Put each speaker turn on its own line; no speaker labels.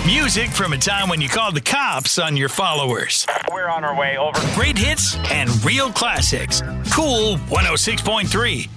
Music from a time when you called the cops on your followers.
We're on our way, over.
Great hits and real classics. Cool 106.3.